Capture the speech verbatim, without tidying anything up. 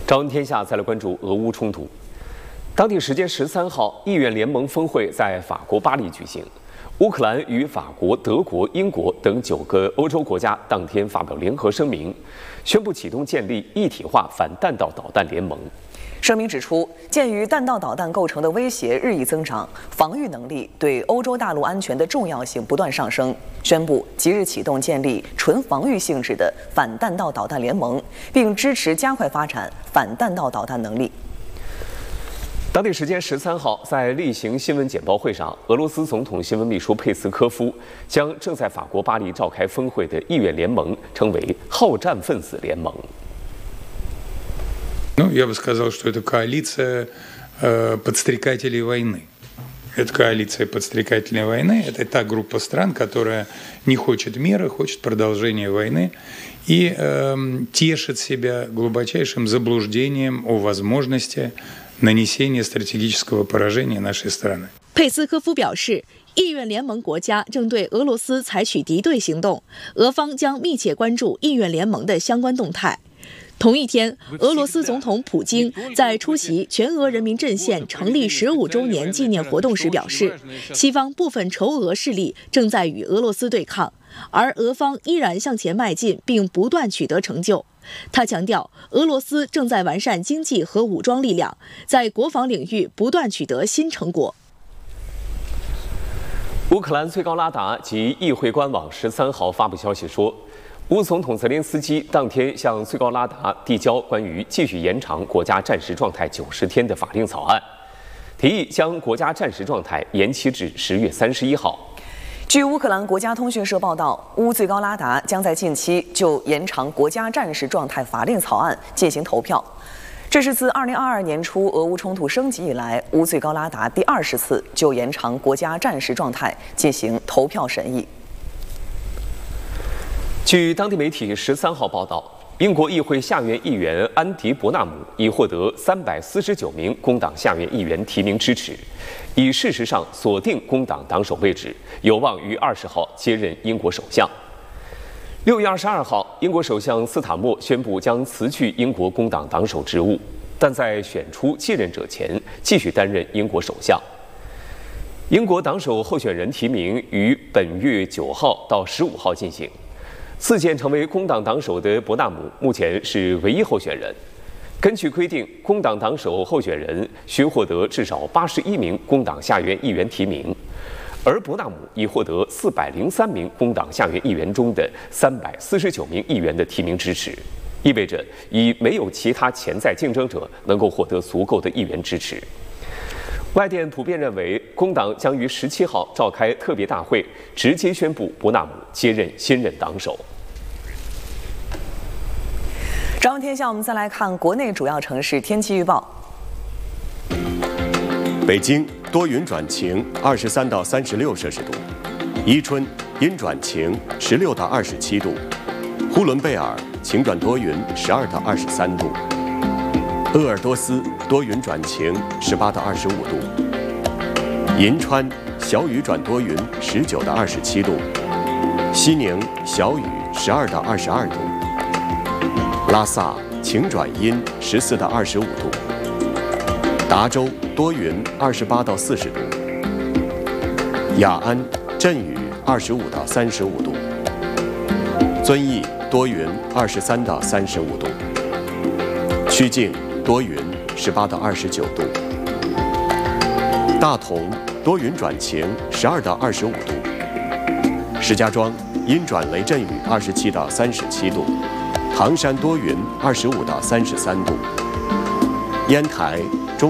朝闻天下再来关注俄乌冲突。当地时间十三号，议院联盟峰会在法国巴黎举行。乌克兰与法国、德国、英国等九个欧洲国家当天发表联合声明，宣布启动建立一体化反弹道导弹联盟。 声明指出，鉴于弹道导弹构成的威胁日益增长，防御能力对欧洲大陆安全的重要性不断上升，宣布即日启动建立纯防御性质的反弹道导弹联盟，并支持加快发展反弹道导弹能力。 当地时间十三号，在例行新闻简报会上，俄罗斯总统新闻秘书佩斯科夫将正在法国巴黎召开峰会的议院联盟称为“好战分子联盟”。 Ну, я бы сказал, что это коалиция э, подстрекателей войны. Это коалиция подстрекателей войны. Это та группа стран, которая не хочет мира, хочет продолжения войны и э, тешит себя глубочайшим заблуждением о возможности нанесения стратегического поражения нашей страны. 佩斯科夫表示，议院联盟国家正对俄罗斯采取敌对行动，俄方将密切关注议院联盟的相关动态。 同一天，俄罗斯总统普京在出席全俄人民阵线成立十五周年纪念活动时表示，西方部分仇俄势力正在与俄罗斯对抗，而俄方依然向前迈进，并不断取得成就。他强调，俄罗斯正在完善经济和武装力量，在国防领域不断取得新成果。 乌克兰最高拉达及议会官网十三号发布消息说，乌总统泽连斯基当天向最高拉达递交关于继续延长国家战时状态九十天的法令草案，提议将国家战时状态延期至十月三十一号。 据乌克兰国家通讯社报道，乌最高拉达将在近期就延长国家战时状态法令草案进行投票。 这是自二零二二年初俄乌冲突升级以来，乌最高拉达第二十次就延长国家战时状态进行投票审议。 据当地媒体十三号报道，英国议会下院议员安迪·伯纳姆已获得三百四十九名工党下院议员提名支持，已事实上锁定工党党首位置，有望于二十号接任英国首相。 六月二十二号，英国首相斯塔默宣布将辞去英国工党党首职务，但在选出继任者前继续担任英国首相。英国党首候选人提名于本月九号到十五号进行。自荐成为工党党首的伯纳姆目前是唯一候选人。根据规定，工党党首候选人需获得至少八十一名工党下院议员提名。 而伯纳姆已获得四百零三名工党下院议员中的三百四十九名议员的提名支持，意味着已没有其他潜在竞争者能够获得足够的议员支持。外电普遍认为，工党将于十七号召开特别大会，直接宣布伯纳姆接任新任党首。 朝闻天下，我们再来看国内主要城市天气预报。 北京。 多云转晴，二十三到三十六摄氏度；伊春阴转晴，十六到二十七度；呼伦贝尔晴转多云，十二到二十三度；鄂尔多斯多云转晴，十八到二十五度；银川小雨转多云，十九到二十七度；西宁小雨，十二到二十二度；拉萨晴转阴，十四到二十五度；达州。 多云，二十八到四十度；雅安阵雨，二十五到三十五度；遵义多云，二十三到三十五度；曲靖多云，十八到二十九度；大同多云转晴，十二到二十五度；石家庄阴转雷阵雨，二十七到三十七度；唐山多云，二十五到三十三度；烟台。